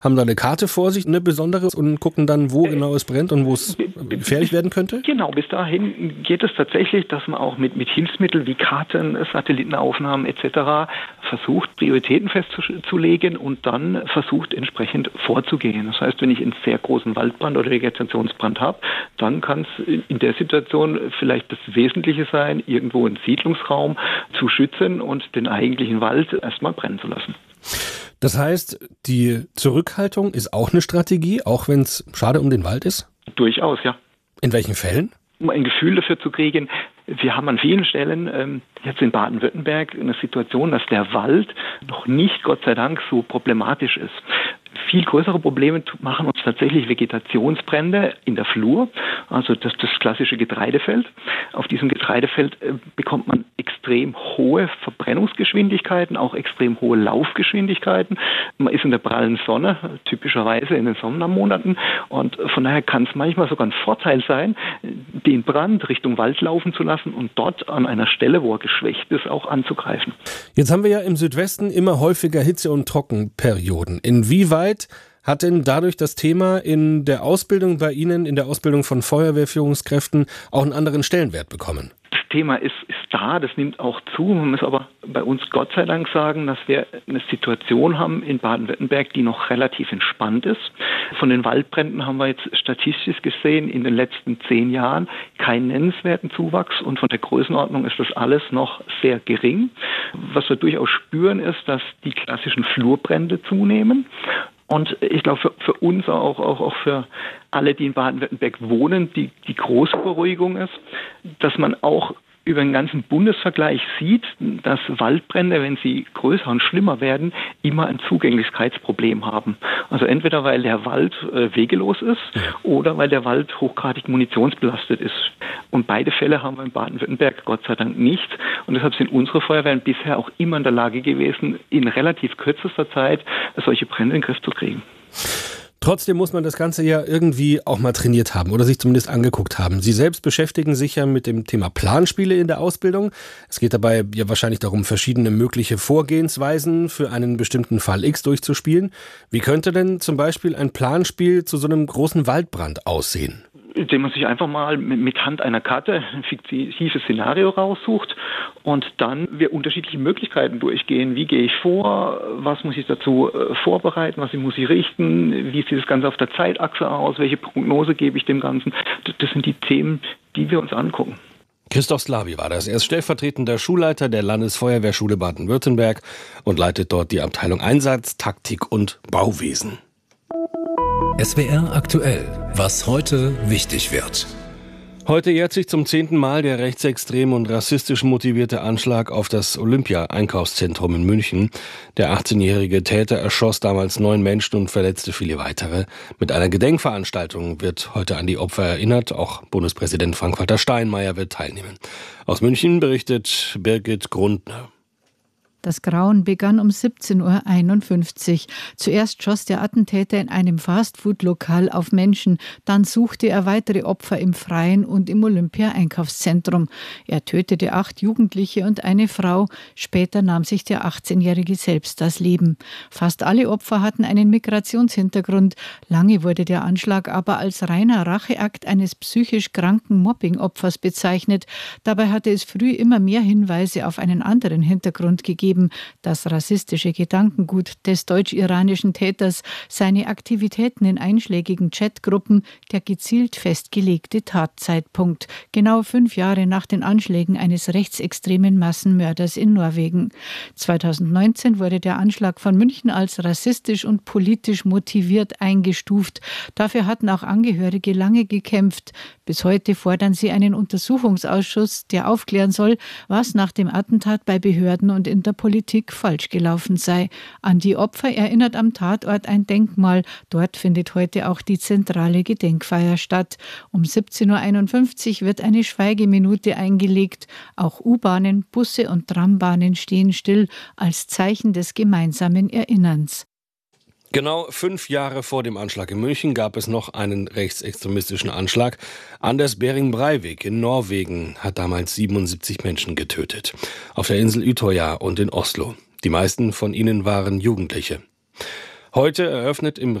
Haben da eine Karte vor sich, eine besondere, und gucken dann, wo genau es brennt und wo es gefährlich werden könnte? Genau, bis dahin geht es tatsächlich, dass man auch mit Hilfsmitteln wie Karten, Satellitenaufnahmen etc. versucht, Prioritäten festzulegen und dann versucht, entsprechend vorzugehen. Das heißt, wenn ich einen sehr großen Waldbrand oder Vegetationsbrand habe, dann kann es in der Situation vielleicht das Wesentliche sein, irgendwo einen Siedlungsraum zu schützen und den eigentlichen Wald erstmal brennen zu lassen. Das heißt, die Zurückhaltung ist auch eine Strategie, auch wenn es schade um den Wald ist? Durchaus, ja. In welchen Fällen? Um ein Gefühl dafür zu kriegen, wir haben an vielen Stellen jetzt in Baden-Württemberg eine Situation, dass der Wald noch nicht, Gott sei Dank, so problematisch ist. Viel größere Probleme machen uns tatsächlich Vegetationsbrände in der Flur, also das klassische Getreidefeld. Auf diesem Getreidefeld bekommt man extrem hohe Verbrennungsgeschwindigkeiten, auch extrem hohe Laufgeschwindigkeiten. Man ist in der prallen Sonne, typischerweise in den Sommermonaten, und von daher kann es manchmal sogar ein Vorteil sein, den Brand Richtung Wald laufen zu lassen und dort an einer Stelle, wo er geschwächt ist, auch anzugreifen. Jetzt haben wir ja im Südwesten immer häufiger Hitze- und Trockenperioden. Inwieweit hat denn dadurch das Thema in der Ausbildung bei Ihnen, in der Ausbildung von Feuerwehrführungskräften, auch einen anderen Stellenwert bekommen? Das Thema ist da, das nimmt auch zu. Man muss aber bei uns Gott sei Dank sagen, dass wir eine Situation haben in Baden-Württemberg, die noch relativ entspannt ist. Von den Waldbränden haben wir jetzt statistisch gesehen in den letzten 10 Jahren keinen nennenswerten Zuwachs, und von der Größenordnung ist das alles noch sehr gering. Was wir durchaus spüren, ist, dass die klassischen Flurbrände zunehmen. Und ich glaube, für uns auch für alle, die in Baden-Württemberg wohnen, die große Beruhigung ist, dass man auch über den ganzen Bundesvergleich sieht, dass Waldbrände, wenn sie größer und schlimmer werden, immer ein Zugänglichkeitsproblem haben. Also entweder weil der Wald wegelos ist oder weil der Wald hochgradig munitionsbelastet ist. Und beide Fälle haben wir in Baden-Württemberg Gott sei Dank nicht. Und deshalb sind unsere Feuerwehren bisher auch immer in der Lage gewesen, in relativ kürzester Zeit solche Brände in den Griff zu kriegen. Trotzdem muss man das Ganze ja irgendwie auch mal trainiert haben oder sich zumindest angeguckt haben. Sie selbst beschäftigen sich ja mit dem Thema Planspiele in der Ausbildung. Es geht dabei ja wahrscheinlich darum, verschiedene mögliche Vorgehensweisen für einen bestimmten Fall X durchzuspielen. Wie könnte denn zum Beispiel ein Planspiel zu so einem großen Waldbrand aussehen? Indem man sich einfach mal mit Hand einer Karte ein fiktives Szenario raussucht und dann wir unterschiedliche Möglichkeiten durchgehen. Wie gehe ich vor? Was muss ich dazu vorbereiten? Was muss ich richten? Wie sieht das Ganze auf der Zeitachse aus? Welche Prognose gebe ich dem Ganzen? Das sind die Themen, die wir uns angucken. Christoph Slaby war das. Er ist stellvertretender Schulleiter der Landesfeuerwehrschule Baden-Württemberg und leitet dort die Abteilung Einsatz, Taktik und Bauwesen. SWR aktuell. Was heute wichtig wird. Heute jährt sich zum 10. Mal der rechtsextrem und rassistisch motivierte Anschlag auf das Olympia-Einkaufszentrum in München. Der 18-jährige Täter erschoss damals 9 Menschen und verletzte viele weitere. Mit einer Gedenkveranstaltung wird heute an die Opfer erinnert. Auch Bundespräsident Frank-Walter Steinmeier wird teilnehmen. Aus München berichtet Birgit Grundner. Das Grauen begann um 17:51 Uhr. Zuerst schoss der Attentäter in einem Fastfood-Lokal auf Menschen. Dann suchte er weitere Opfer im Freien und im Olympia-Einkaufszentrum. Er tötete 8 Jugendliche und eine Frau. Später nahm sich der 18-Jährige selbst das Leben. Fast alle Opfer hatten einen Migrationshintergrund. Lange wurde der Anschlag aber als reiner Racheakt eines psychisch kranken Mobbing-Opfers bezeichnet. Dabei hatte es früh immer mehr Hinweise auf einen anderen Hintergrund gegeben. Das rassistische Gedankengut des deutsch-iranischen Täters, seine Aktivitäten in einschlägigen Chatgruppen, der gezielt festgelegte Tatzeitpunkt. Genau 5 Jahre nach den Anschlägen eines rechtsextremen Massenmörders in Norwegen. 2019 wurde der Anschlag von München als rassistisch und politisch motiviert eingestuft. Dafür hatten auch Angehörige lange gekämpft. Bis heute fordern sie einen Untersuchungsausschuss, der aufklären soll, was nach dem Attentat bei Behörden und in der Politik falsch gelaufen sei. An die Opfer erinnert am Tatort ein Denkmal. Dort findet heute auch die zentrale Gedenkfeier statt. Um 17:51 Uhr wird eine Schweigeminute eingelegt. Auch U-Bahnen, Busse und Trambahnen stehen still als Zeichen des gemeinsamen Erinnerns. Genau 5 Jahre vor dem Anschlag in München gab es noch einen rechtsextremistischen Anschlag. Anders Behring Breivik in Norwegen hat damals 77 Menschen getötet. Auf der Insel Utøya und in Oslo. Die meisten von ihnen waren Jugendliche. Heute eröffnet im